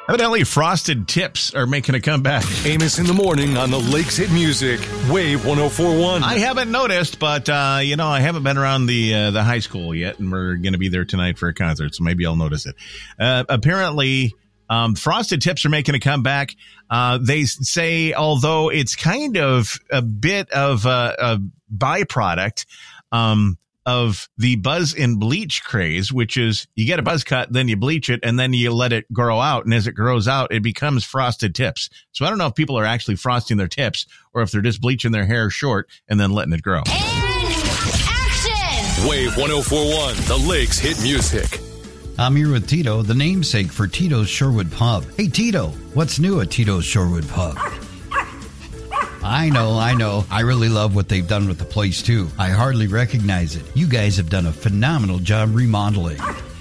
Evidently, Frosted Tips are making a comeback. Amos in the morning on the Lakes Hit Music, Wave 104.1. I haven't noticed, but, I haven't been around the high school yet, and we're going to be there tonight for a concert, so maybe I'll notice it. Apparently, Frosted Tips are making a comeback. They say, although it's kind of a bit of a byproduct, of the buzz and bleach craze, which is you get a buzz cut, then you bleach it, and then you let it grow out. And as it grows out, it becomes Frosted Tips. So I don't know if people are actually frosting their tips or if they're just bleaching their hair short and then letting it grow. And action! Wave 104.1, the Lakes Hit Music. I'm here with Tito, the namesake for Tito's Shorewood Pub. Hey, Tito, what's new at Tito's Shorewood Pub? I know. I really love what they've done with the place, too. I hardly recognize it. You guys have done a phenomenal job remodeling.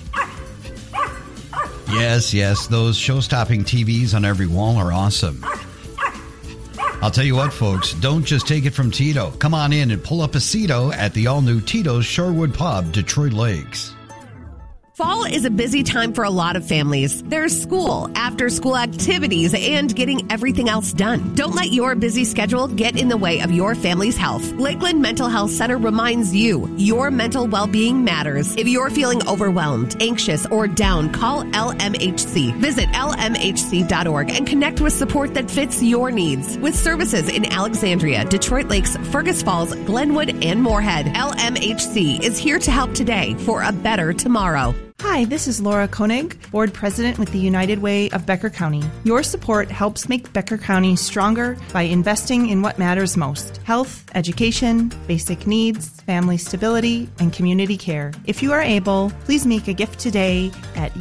Yes, those show-stopping TVs on every wall are awesome. I'll tell you what, folks, don't just take it from Tito. Come on in and pull up a seato at the all-new Tito's Shorewood Pub, Detroit Lakes. Fall is a busy time for a lot of families. There's school, after-school activities, and getting everything else done. Don't let your busy schedule get in the way of your family's health. Lakeland Mental Health Center reminds you your mental well-being matters. If you're feeling overwhelmed, anxious, or down, call LMHC. Visit lmhc.org and connect with support that fits your needs. With services in Alexandria, Detroit Lakes, Fergus Falls, Glenwood, and Moorhead, LMHC is here to help today for a better tomorrow. Hi, this is Laura Koenig, Board President with the United Way of Becker County. Your support helps make Becker County stronger by investing in what matters most: health, education, basic needs, family stability, and community care. If you are able, please make a gift today at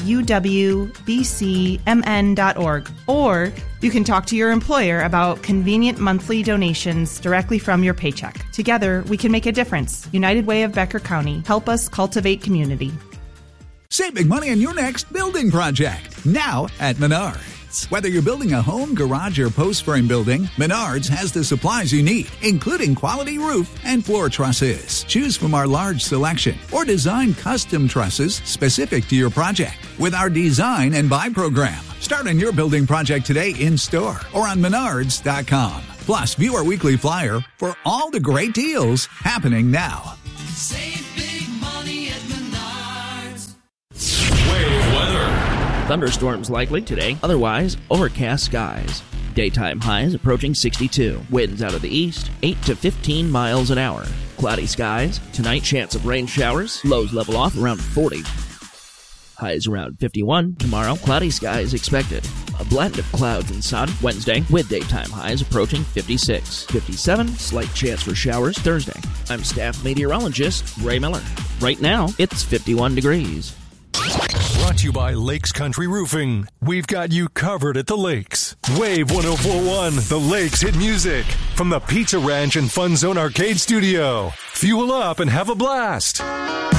uwbcmn.org, or you can talk to your employer about convenient monthly donations directly from your paycheck. Together, we can make a difference. United Way of Becker County. Help us cultivate community. Save big money on your next building project, now at Menards. Whether you're building a home, garage, or post frame building, Menards has the supplies you need, including quality roof and floor trusses. Choose from our large selection or design custom trusses specific to your project with our Design and Buy program. Start on your building project today in store or on Menards.com. Plus, view our weekly flyer for all the great deals happening now. Save big money at Menards. Wave weather. Thunderstorms likely today, otherwise overcast skies. Daytime highs approaching 62. Winds out of the east, 8 to 15 miles an hour. Cloudy skies. Tonight, chance of rain showers. Lows level off around 40. Highs around 51. Tomorrow, cloudy skies expected. A blend of clouds and sun. Wednesday, with daytime highs approaching 56. 57, slight chance for showers Thursday. I'm staff meteorologist Ray Miller. Right now, it's 51 degrees. Brought to you by Lakes Country Roofing. We've got you covered at the lakes. Wave 104.1, the Lakes Hit Music. From the Pizza Ranch and Fun Zone Arcade Studio. Fuel up and have a blast.